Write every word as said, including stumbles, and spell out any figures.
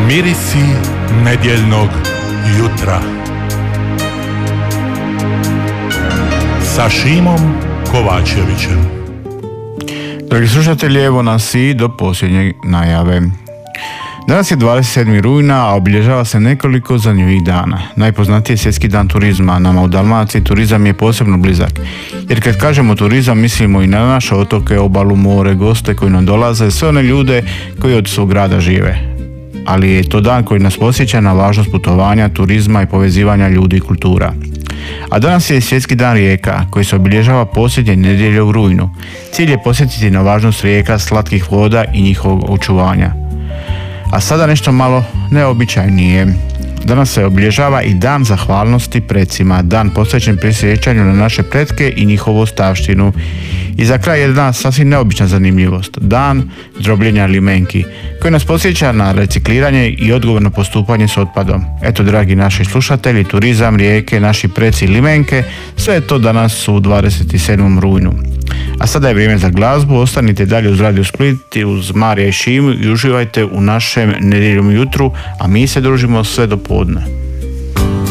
Mirisi nedjeljnog jutra sa Šimom Kovačevićem. Dragi slušatelji, evo nas i do posljednje najave. Danas je dvadeset sedmog rujna, a obilježava se nekoliko zanimljivih dana. Najpoznatiji je Svjetski dan turizma. Nama u Dalmaciji turizam je posebno blizak. Jer kad kažemo turizam, mislimo i na naše otoke, obalu, more, goste koji nam dolaze, sve one ljude koji od svog grada žive. Ali je to dan koji nas podsjeća na važnost putovanja, turizma i povezivanja ljudi i kultura. A danas je Svjetski dan rijeka, koji se obilježava posljednje nedjelje u rujnu. Cilj je podsjetiti na važnost rijeka, slatkih voda i njihovog očuvanja. A sada nešto malo neobičajnije. Danas se obilježava i dan zahvalnosti precima, dan posvećen prisjećanju na naše pretke i njihovu ostavštinu. I za kraj jedna sasvim neobična zanimljivost, dan drobljenja limenki, koji nas podsjeća na recikliranje i odgovorno postupanje s otpadom. Eto, dragi naši slušatelji, turizam, rijeke, naši preci i limenke, sve je to danas u dvadeset sedmom rujnu. A sada je vrijeme za glazbu, ostanite dalje uz Radio Split i uz Marija i Šimu i uživajte u našem nedjeljnom jutru, a mi se družimo sve do podne.